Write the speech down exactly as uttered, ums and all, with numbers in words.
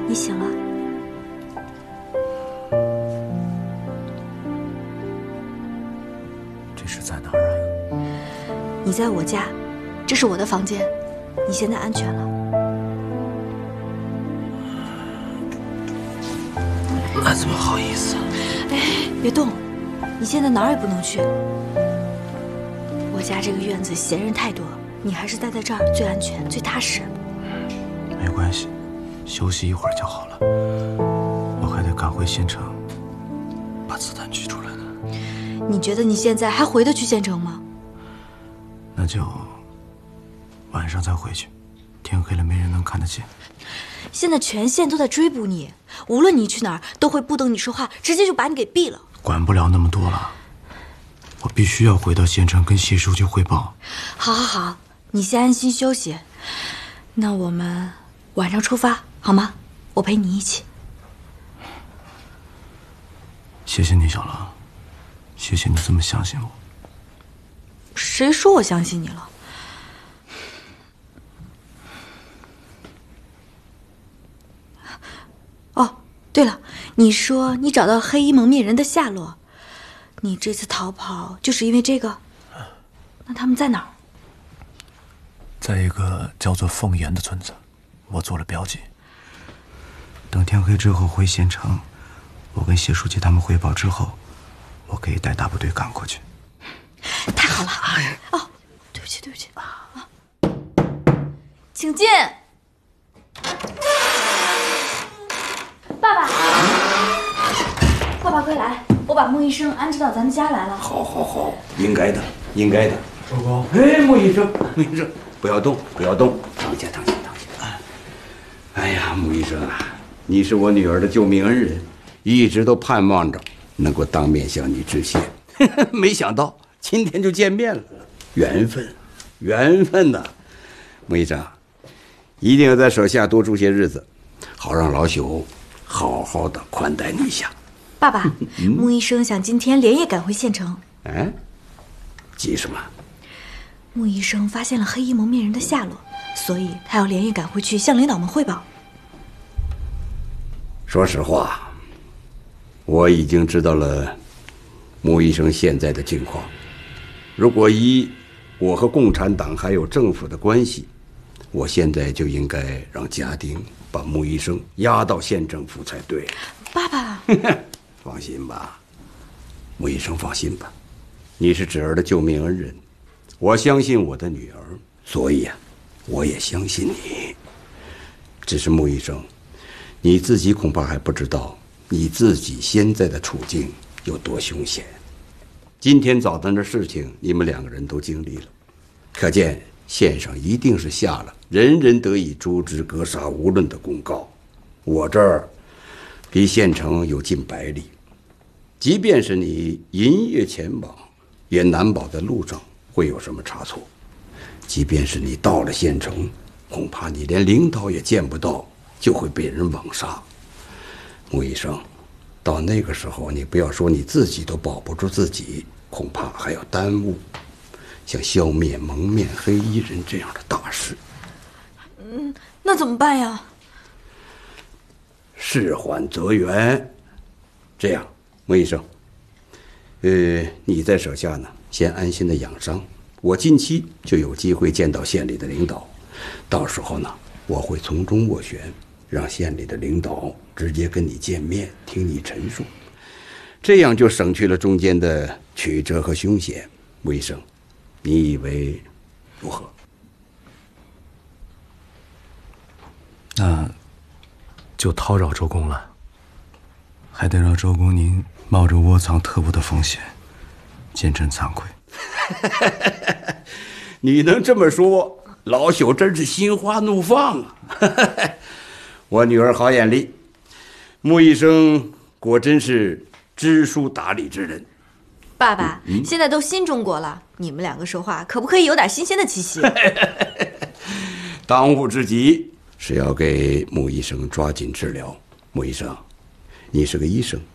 你醒了。 这是在哪儿啊？ 你在我家，这是我的房间，你现在安全了。 那怎么好意思？ 哎，别动，你现在哪儿也不能去。我家这个院子闲人太多，你还是待在这儿最安全、最踏实。 没关系，休息一会儿就好了。我还得赶回县城，把子弹取出来呢。 你觉得你现在还回得去县城吗？ 那就晚上再回去，天黑了没人能看得见。 现在全县都在追捕你，无论你去哪儿，都会不等你说话，直接就把你给毙了。 管不了那么多了，我必须要回到县城跟谢书记汇报。 好好好，你先安心休息。那我们晚上出发好吗？我陪你一起。 谢谢你，小狼，谢谢你这么相信我。 谁说我相信你了？哦，对了，你说你找到黑衣蒙面人的下落，你这次逃跑就是因为这个？那他们在哪儿？ 在一个叫做凤岩的村子，我做了标记。等天黑之后回县城，我跟谢书记他们汇报之后，我可以带大部队赶过去。 太好了！哦，对不起，对不起啊，请进。爸爸，爸爸快来！我把穆医生安置到咱们家来了。 好，好，好，应该的，应该的。 周公， 哎，穆医生，穆医生，不要动，不要动，躺下，躺下，躺下。哎呀，穆医生啊，你是我女儿的救命恩人，一直都盼望着能够当面向你致谢，没想到今天就见面了，缘分，缘分呐！穆医生，一定要在手下多住些日子，好让老朽好好的宽待你一下。 爸爸，穆医生想今天连夜赶回县城。 哎，急什么？ 穆医生发现了黑衣蒙面人的下落，所以他要连夜赶回去向领导们汇报。 说实话，我已经知道了穆医生现在的境况。如果依我和共产党还有政府的关系，我现在就应该让家丁把穆医生押到县政府才对。 爸爸， 放心吧，穆医生放心吧，你是侄儿的救命恩人，我相信我的女儿，所以啊，我也相信你。只是穆医生，你自己恐怕还不知道你自己现在的处境有多凶险。今天早晨的事情，你们两个人都经历了，可见县上一定是下了人人得以诛之格杀无论的公告。我这儿离县城有近百里，即便是你银夜前往，也难保在路上会有什么差错。即便是你到了县城，恐怕你连领导也见不到，就会被人网杀。穆医生，到那个时候，你不要说你自己都保不住自己，恐怕还要耽误像消灭蒙面黑衣人这样的大事。 嗯，那怎么办呀？ 事缓则圆。这样，穆医生，呃，你在手下呢，先安心的养伤。我近期就有机会见到县里的领导，到时候呢，我会从中斡旋，让县里的领导直接跟你见面，听你陈述，这样就省去了中间的曲折和凶险。穆医生，你以为如何？ 那就叨扰周公了，还得让周公您冒着窝藏特务的风险，见朕惭愧。 你能这么说，老朽真是心花怒放啊！我女儿好眼力，穆医生果真是知书达理之人。 爸爸，嗯、现在都新中国了，你们两个说话可不可以有点新鲜的气息？ 当务之急是要给穆医生抓紧治疗。穆医生，你是个医生，